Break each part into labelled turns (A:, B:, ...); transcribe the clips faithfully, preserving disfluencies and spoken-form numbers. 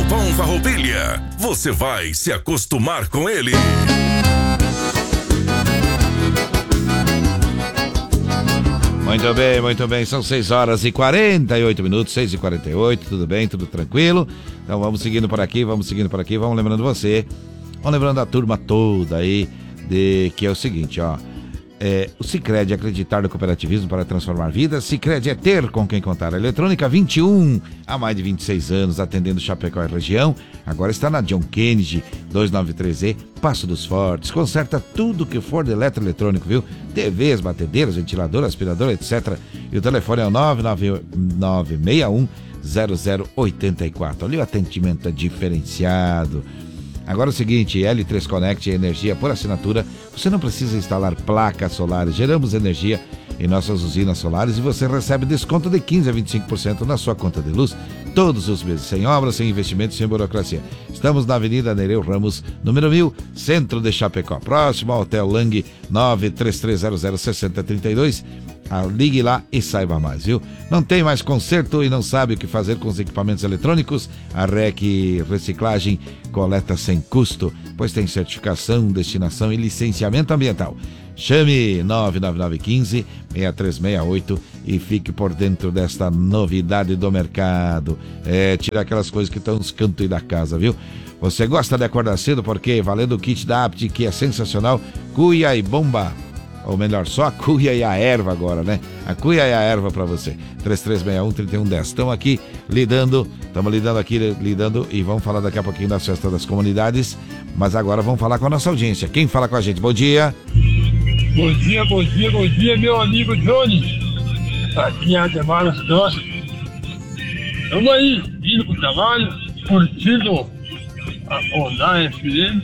A: Galpão Farroupilha. Você vai se acostumar com ele.
B: Muito bem, muito bem, são seis horas e quarenta e oito minutos, seis e quarenta e oito, tudo bem, tudo tranquilo? Então vamos seguindo por aqui, vamos seguindo por aqui, vamos lembrando você, vamos lembrando a turma toda aí, de que é o seguinte, ó, é, o Sicredi é acreditar no cooperativismo para transformar vidas, Sicredi é ter com quem contar. A Eletrônica vinte e um, há mais de vinte e seis anos, atendendo Chapecó e região, agora está na John Kennedy, duzentos e noventa e três E, Passo dos Fortes, conserta tudo que for de eletroeletrônico, viu? T Vs, batedeiras, ventilador, aspirador, etcétera. E o telefone é o nove nove nove seis um zero zero oito quatro. Ali o atendimento é diferenciado. Agora é o seguinte, L três Connect energia por assinatura, você não precisa instalar placas solares, geramos energia em nossas usinas solares e você recebe desconto de quinze a vinte e cinco por cento na sua conta de luz, todos os meses, sem obras, sem investimentos, sem burocracia. Estamos na Avenida Nereu Ramos, número mil, centro de Chapecó, próximo ao Hotel Lang, nove três três zero zero seis zero três dois. Ah, ligue lá e saiba mais, viu? Não tem mais conserto e não sabe o que fazer com os equipamentos eletrônicos? A R E C Reciclagem coleta sem custo, pois tem certificação, destinação e licenciamento ambiental. Chame nove nove nove um cinco seis três seis oito e fique por dentro desta novidade do mercado. É, tira aquelas coisas que estão nos cantos aí da casa, viu? Você gosta de acordar cedo porque valendo o kit da Apt, que é sensacional, cuia e bomba. Ou melhor, só a cuia e a erva agora, né? A cuia e a erva para você. três três seis um, três um um zero. Estão aqui lidando, estamos lidando aqui, lidando e vamos falar daqui a pouquinho das festas das comunidades. Mas agora vamos falar com a nossa audiência. Quem fala com a gente? Bom dia.
C: Bom dia, bom dia, bom dia, meu amigo Johnny. Aqui é Ademar Nossa. Estamos aí, indo pro trabalho, curtindo a Honda F M.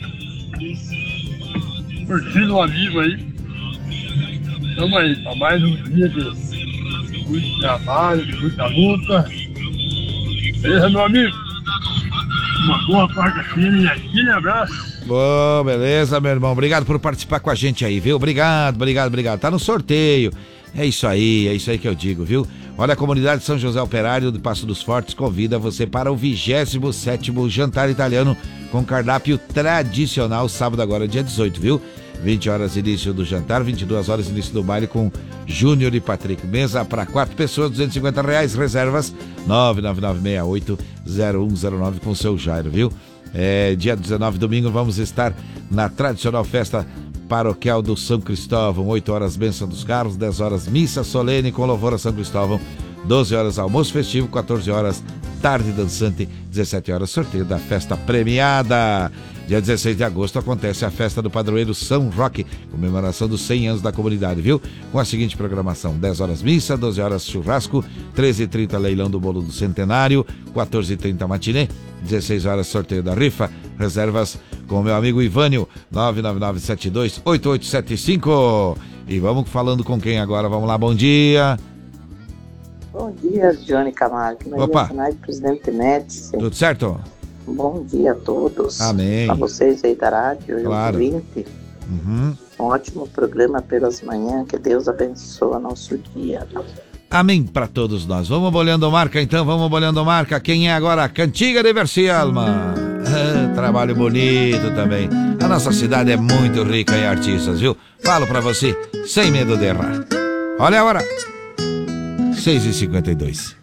C: Curtindo um amigo aí. Estamos aí, para mais um dia de muito trabalho, de muita luta. Beleza, meu amigo? Uma boa quarta-feira e aquele abraço.
B: Bom, beleza, meu irmão. Obrigado por participar com a gente aí, viu? Obrigado, obrigado, obrigado. Tá no sorteio. É isso aí, é isso aí que eu digo, viu? Olha, a comunidade São José Operário do Passo dos Fortes convida você para o vigésimo sétimo jantar italiano com cardápio tradicional, sábado agora, dia dezoito, viu? vinte horas início do jantar, vinte e duas horas início do baile com Júnior e Patrick. Mesa para quatro pessoas, duzentos e cinquenta reais. Reservas nove nove nove seis oito zero um zero nove com o seu Jairo, viu? É, dia dezenove, domingo, vamos estar na tradicional festa paroquial do São Cristóvão. oito horas bênção dos carros, dez horas missa solene com louvor a São Cristóvão. doze horas almoço festivo, quatorze horas tarde dançante, dezessete horas sorteio da festa premiada. Dia dezesseis de agosto acontece a festa do padroeiro São Roque, comemoração dos cem anos da comunidade, viu? Com a seguinte programação: dez horas missa, doze horas churrasco, treze e trinta leilão do bolo do centenário, quatorze e trinta matinê, dezesseis horas sorteio da rifa. Reservas com o meu amigo Ivânio, nove nove nove sete dois oito oito sete cinco. E vamos falando com quem agora? Vamos lá, bom dia.
D: Bom dia, Johnny Camargo.
B: Opa.
D: Maria Presidente Médici.
B: Tudo certo?
D: Bom dia a todos.
B: Amém.
D: Para vocês aí da rádio,
B: claro.
D: ouvinte.
B: Uhum.
D: Um ótimo programa pelas manhãs. Que Deus abençoe nosso dia.
B: Amém para todos nós. Vamos bolhando marca então, vamos bolhando marca. Quem é agora? Cantiga de Vercialma. Ah, trabalho bonito também. A nossa cidade é muito rica em artistas, viu? Falo para você, sem medo de errar. Olha a hora. seis e cinquenta e dois.